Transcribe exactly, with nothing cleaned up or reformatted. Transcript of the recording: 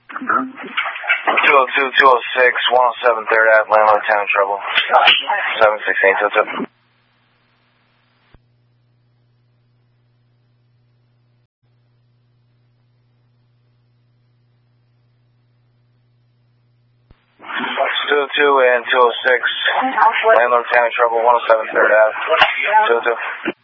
two oh two, two oh six, one oh seven third Ave, landlord town in trouble. seven sixteen, two two. two oh two and two oh six, landlord town in trouble, one oh seven third Ave, two oh two.